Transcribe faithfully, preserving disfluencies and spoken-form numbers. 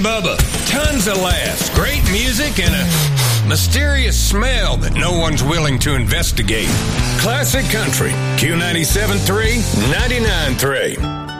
Bubba, tons of laughs, great music, and a mysterious smell that no one's willing to investigate. Classic Country, Q ninety-seven point three, ninety-nine point three.